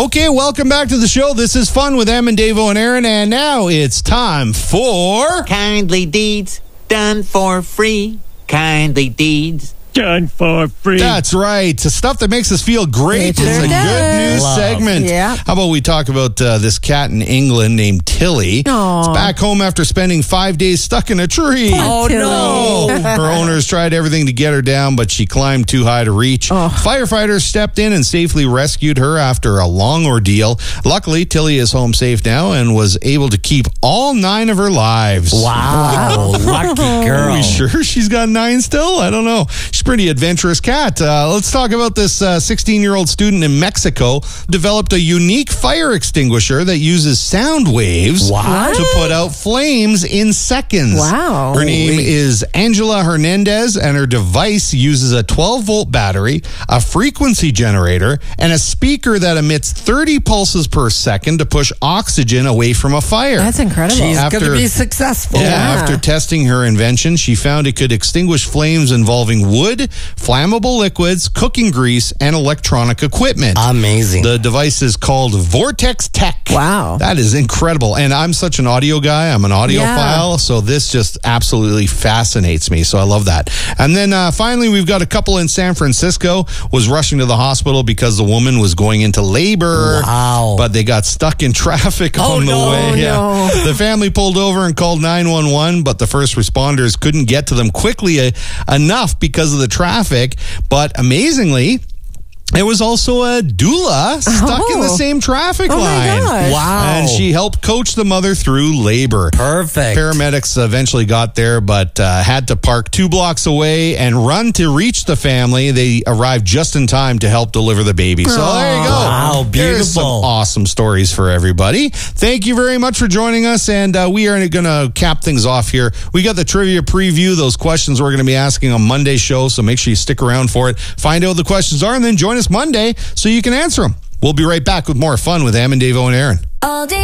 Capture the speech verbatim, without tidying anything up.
Okay, welcome back to the show. This is Fun with Em and Davo and Aaron, and now it's time for... Kindly deeds done for free. Kindly deeds done for free. That's right. Stuff that makes us feel great. It It's sure a does. good news Love. segment. Yeah. How about we talk about uh, this cat in England named Tilly? Aw. It's back home after spending five days stuck in a tree. Oh, no. Her owners tried everything to get her down, but she climbed too high to reach. Oh. Firefighters stepped in and safely rescued her after a long ordeal. Luckily, Tilly is home safe now and was able to keep all nine of her lives. Wow. Lucky girl. Are we sure she's got nine still? I don't know. She's a pretty adventurous cat. Uh, let's talk about this sixteen-year-old student in Mexico developed a unique fire extinguisher that uses sound waves What? to put out flames in seconds. Wow. Her name is Angela Hernandez, and her device uses a twelve-volt battery, a frequency generator, and a speaker that emits thirty pulses per second to push oxygen away from a fire. That's incredible. She's After- going to be successful. Yeah, Yeah. after testing her invention, she found it could extinguish flames involving wood, flammable liquids, cooking grease, and electronic equipment. Amazing. The device is called Vortex Tech. Wow. That is incredible. And I'm such an audio guy. I'm an audiophile. Yeah. So this just absolutely fascinates me. So I love that. And then uh, finally, we've got a couple in San Francisco was rushing to the hospital because the woman was going into labor. Wow. But they got stuck in traffic Oh, on the no. way. Oh, no. The family pulled over and called nine one one, but the first responders couldn't get to them quickly uh, enough because of the traffic. But amazingly, there was also a doula stuck Oh. in the same traffic Oh, my line. gosh. Wow. And she helped coach the mother through labor. Perfect. Paramedics eventually got there, but uh, had to park two blocks away and run to reach the family. They arrived just in time to help deliver the baby. So there you go. Wow, There's some beautiful. awesome stories for everybody. Thank you very much for joining us, and uh, we are going to cap things off here. We got the trivia preview, those questions we're going to be asking on Monday's show, so make sure you stick around for it. Find out what the questions are, and then join us Monday so you can answer them. We'll be right back with more fun with Em and Davo and Aaron. All day.